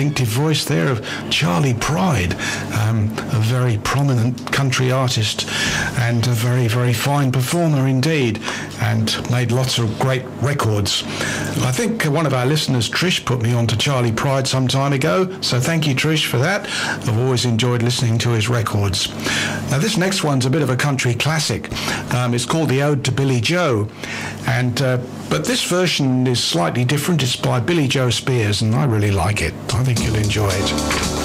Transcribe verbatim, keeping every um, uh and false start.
distinctive voice there of Charley Pride, um, a very prominent country artist and a very, very fine performer indeed, and made lots of great records. I think one of our listeners, Trish, put me on to Charley Pride some time ago, so thank you, Trish, for that. I've always enjoyed listening to his records. Now, this next one's a bit of a country classic. Um, it's called The Ode to Billy Joe, and uh, but this version is slightly different. It's by Billy Joe Spears, and I really like it. I think you'll enjoy it.